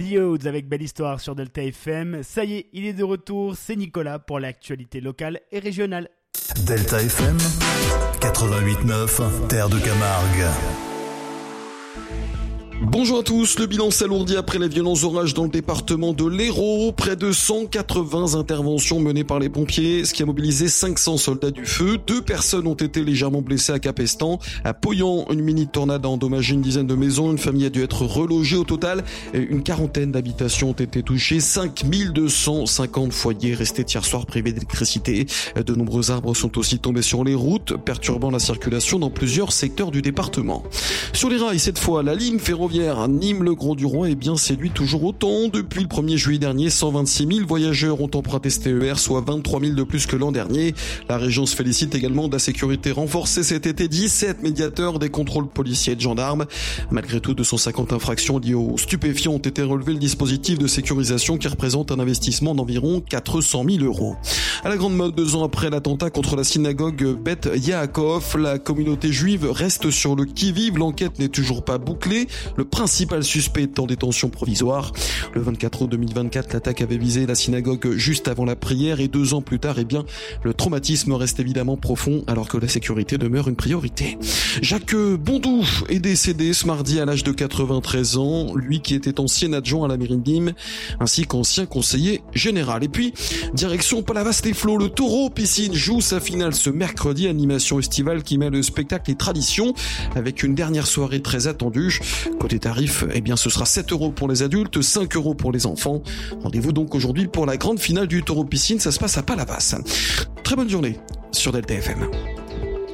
Diodes avec Belle Histoire sur Delta FM. Ça y est, il est de retour, c'est Nicolas pour l'actualité locale et régionale. Delta FM 88.9, Terre de Camargue. Bonjour à tous, le bilan s'alourdit après les violents orages dans le département de l'Hérault. Près de 180 interventions menées par les pompiers, ce qui a mobilisé 500 soldats du feu. 2 personnes ont été légèrement blessées à Capestan. À Poyan, une mini-tornade a endommagé une dizaine de maisons. Une famille a dû être relogée. Au total, une quarantaine d'habitations ont été touchées. 5250 foyers restés hier soir privés d'électricité. De nombreux arbres sont aussi tombés sur les routes, perturbant la circulation dans plusieurs secteurs du département. Sur les rails, cette fois, la ligne ferroviaire Nîmes-le-Grand-du-Roi bien séduit toujours autant. Depuis le 1er juillet dernier, 126 000 voyageurs ont emprunté ce TER, soit 23 000 de plus que l'an dernier. La région se félicite également de la sécurité renforcée cet été. 17 médiateurs, des contrôles policiers et de gendarmes. Malgré tout, 250 infractions liées aux stupéfiants ont été relevées. Le dispositif de sécurisation qui représente un investissement d'environ 400 000 euros. À la grande mode, 2 ans après l'attentat contre la synagogue Beth Yaakov, la communauté juive reste sur le qui-vive. L'enquête n'est toujours pas bouclée. Le principal suspect est en détention provisoire. Le 24 août 2024, l'attaque avait visé la synagogue juste avant la prière et 2 ans plus tard, le traumatisme reste évidemment profond alors que la sécurité demeure une priorité. Jacques Bondou est décédé ce mardi à l'âge de 93 ans, lui qui était ancien adjoint à la mairie de Nîmes ainsi qu'ancien conseiller général. Et puis, direction Palavas-les-Flots, le Taureau Piscine joue sa finale ce mercredi, animation estivale qui mêle spectacle et tradition avec une dernière soirée très attendue. Côté tarif, ce sera 7 € pour les adultes, 5 € pour les enfants. Rendez-vous donc aujourd'hui pour la grande finale du Taureau Piscine, ça se passe à Palavas. Très bonne journée sur Delta FM.